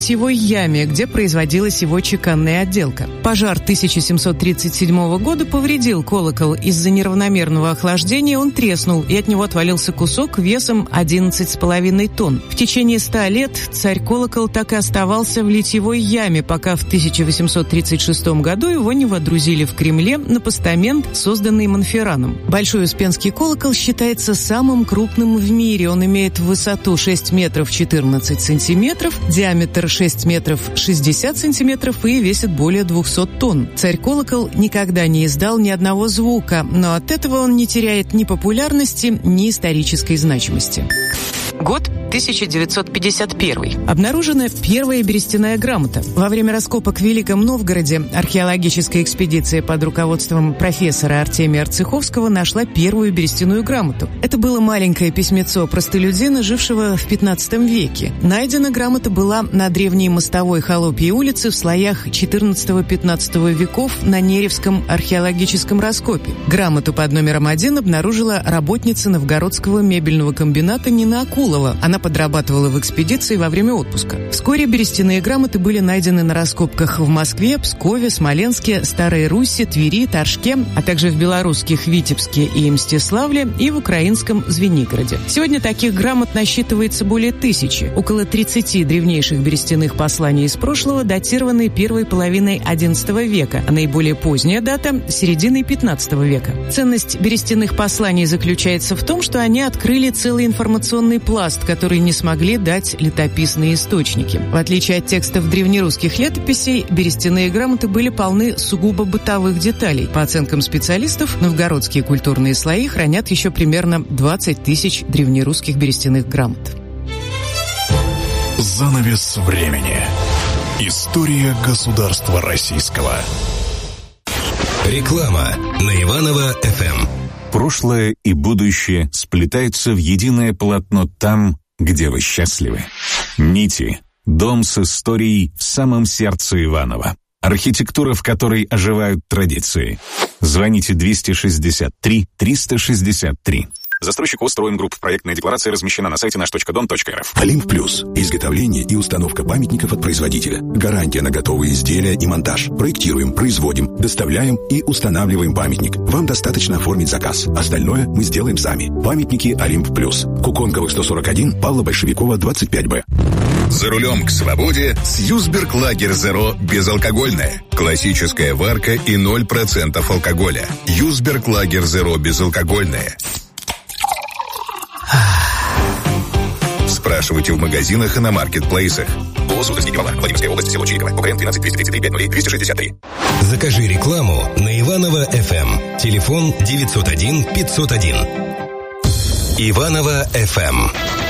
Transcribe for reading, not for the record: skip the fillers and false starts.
литьевой яме, где производилась его чеканная отделка. Пожар 1737 года повредил колокол. Из-за неравномерного охлаждения он треснул, и от него отвалился кусок весом 11,5 тонн. В течение 100 лет царь-колокол так и оставался в литьевой яме, пока в 1836 году его не водрузили в Кремле на постамент, созданный Монферраном. Большой Успенский колокол считается самым крупным в мире. Он имеет высоту 6 метров 14 сантиметров, диаметр 6 метров 60 сантиметров и весит более 200 тонн. Царь-колокол никогда не издал ни одного звука, но от этого он не теряет ни популярности, ни исторической значимости. Год 1951. Обнаружена первая берестяная грамота. Во время раскопок в Великом Новгороде археологическая экспедиция под руководством профессора Артемия Арцеховского нашла первую берестяную грамоту. Это было маленькое письмецо простолюдина, жившего в 15 веке. Найдена грамота была на древней мостовой Холопьей улице в слоях 14-15 веков на Неревском археологическом раскопе. Грамоту под номером 1 обнаружила работница Новгородского мебельного комбината Нина Акулова. Она подрабатывала в экспедиции во время отпуска. Вскоре берестяные грамоты были найдены на раскопках в Москве, Пскове, Смоленске, Старой Русси, Твери, Торжке, а также в белорусских Витебске и Мстиславле и в украинском Звенигороде. Сегодня таких грамот насчитывается более 1000. Около 30 древнейших берестяных посланий из прошлого датированы первой половиной XI века, а наиболее поздняя дата – серединой XV века. Ценность берестяных посланий заключается в том, что они открыли целый информационный пласт, который не смогли дать летописные источники. В отличие от текстов древнерусских летописей, берестяные грамоты были полны сугубо бытовых деталей. По оценкам специалистов, новгородские культурные слои хранят еще примерно 20 тысяч древнерусских берестяных грамот. Занавес времени. История государства российского. Реклама на Иваново-ФМ. Прошлое и будущее сплетаются в единое полотно там, где вы счастливы. Нити. Дом с историей в самом сердце Иваново. Архитектура, в которой оживают традиции. Звоните 263 363. Застройщик «Устроим-групп». Проектная декларация размещена на сайте наш.дом.рф. Олимп Плюс. Изготовление и установка памятников от производителя. Гарантия на готовые изделия и монтаж. Проектируем, производим, доставляем и устанавливаем памятник. Вам достаточно оформить заказ. Остальное мы сделаем сами. Памятники Олимп Плюс. Куконковых 141, Павла Большевикова 25Б. За рулем к свободе с Юсберг Лагер Зеро безалкогольное. Классическая варка и 0% алкоголя. Юсберг Лагер Зеро безалкогольное. Спрашивайте в магазинах и на маркетплейсах. Владимирская область, село Чириково. УКРН 12 333 50 263. Закажи рекламу на Иваново-ФМ. Телефон 901 501. Иваново-ФМ.